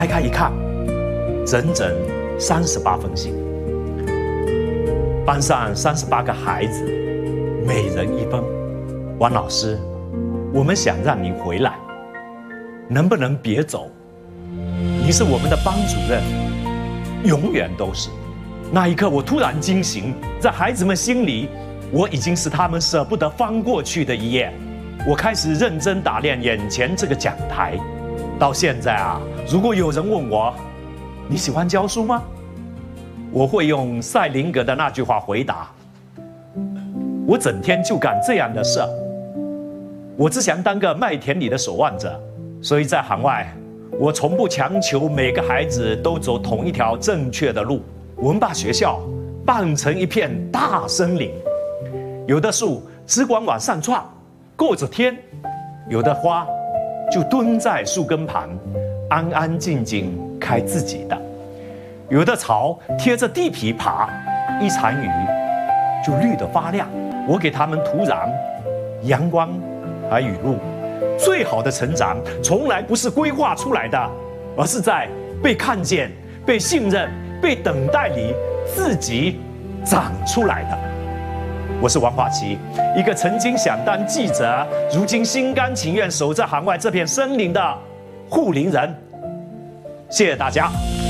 拆开一看，整整38封信。班上38个孩子，每人一封。王老师，我们想让您回来，能不能别走？你是我们的班主任，永远都是。那一刻，我突然惊醒，在孩子们心里，我已经是他们舍不得翻过去的一页。我开始认真打量眼前这个讲台。到现在啊，如果有人问我，你喜欢教书吗？我会用赛林格的那句话回答：我整天就干这样的事。我只想当个麦田里的守望者，所以在行外，我从不强求每个孩子都走同一条正确的路。我们把学校扮成一片大森林，有的树只管往上窜，过着天；有的花就蹲在树根旁，安安静静开自己的；有的草贴着地皮爬，一场雨就绿得发亮。我给他们土壤、阳光和雨露。最好的成长从来不是规划出来的，而是在被看见、被信任、被等待里自己长出来的。我是王华琪，一个曾经想当记者，如今心甘情愿守在行外这片森林的护林人。谢谢大家。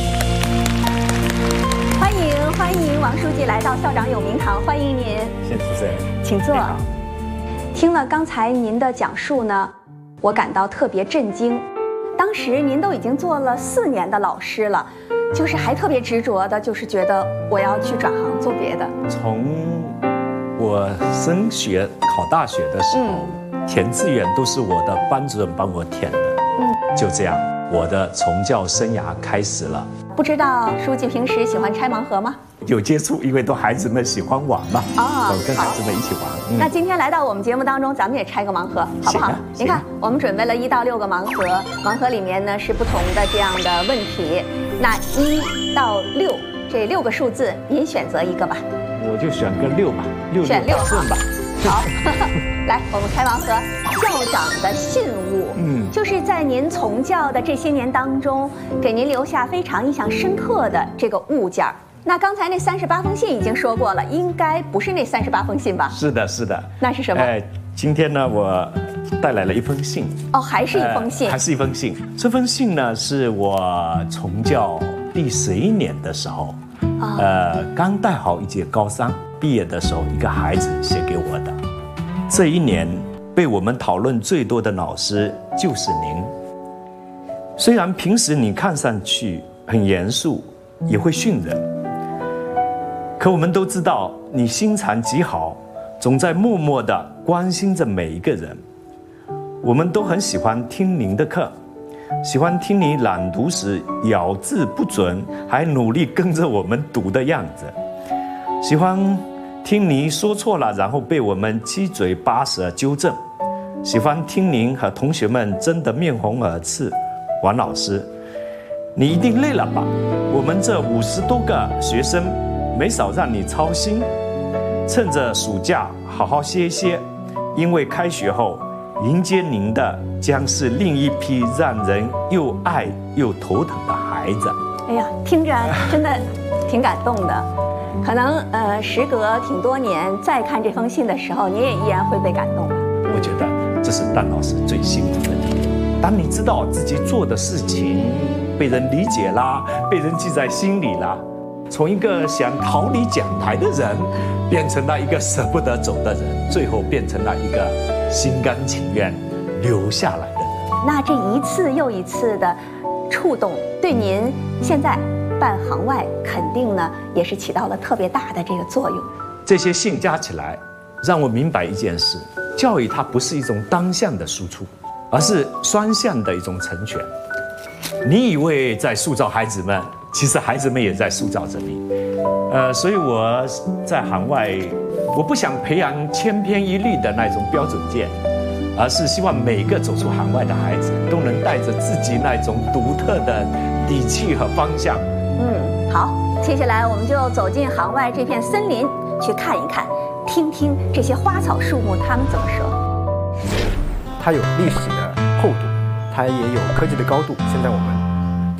欢迎王书记来到校长有名堂，欢迎您。 谢谢主持人， 请坐。听了刚才您的讲述呢，我感到特别震惊。当时您都已经做了4年的老师了，就是还特别执着的，就是觉得我要去转行做别的。 从我升学考大学的时候，填志愿都是我的班主任帮我填的。就这样，我的从教生涯开始了。 不知道书记平时喜欢拆盲盒吗？ 有接触，因为都孩子们喜欢玩嘛，跟孩子们一起玩。 那今天来到我们节目当中，咱们也拆个盲盒，好不好？您看，我们准备了1到6个盲盒，盲盒里面呢是不同的这样的问题。那1到6这6个数字，您选择一个吧。 我就选个6吧，6 选6 顺吧。 好，来，我们开盲盒。校长的信物，就是在您从教的这些年当中，给您留下非常印象深刻的这个物件。那刚才那38封信已经说过了，应该不是那38封信吧？ 是的，是的。 那是什么？ 今天呢，我带来了一封信。 哦，还是一封信？ 还是一封信。这封信呢，是我从教第11年的时候，刚带好一届高3毕业的时候，一个孩子写给我的。这一年被我们讨论最多的老师就是您。虽然平时你看上去很严肃，也会训人，可我们都知道你心肠极好，总在默默地关心着每一个人。我们都很喜欢听您的课，喜欢听你朗读时咬字不准，还努力跟着我们读的样子，喜欢听你说错了，然后被我们七嘴八舌纠正，喜欢听您和同学们争得面红耳赤。王老师，你一定累了吧？我们这50多个学生没少让你操心，趁着暑假好好歇一歇，因为开学后迎接您的将是另一批让人又爱又头疼的孩子。 哎呀，听着真的挺感动的。可能时隔挺多年，再看这封信的时候，你也依然会被感动吧？ 我觉得这是当老师最幸福的一点。当你知道自己做的事情被人理解啦，被人记在心里啦，从一个想逃离讲台的人，变成了一个舍不得走的人，最后变成了一个心甘情愿留下来的人。 那这一次又一次的触动，对您现在办行外肯定呢也是起到了特别大的这个作用。 这些信加起来，让我明白一件事：教育它不是一种单向的输出，而是双向的一种成全。你以为在塑造孩子们，其实孩子们也在塑造着你。所以我在行外，我不想培养千篇一律的那种标准件，而是希望每个走出行外的孩子都能带着自己那种独特的底气和方向。 好，接下来我们就走进行外这片森林，去看一看，听听这些花草树木它们怎么说。 它有历史的厚度，它也有科技的高度。现在我们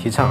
提倡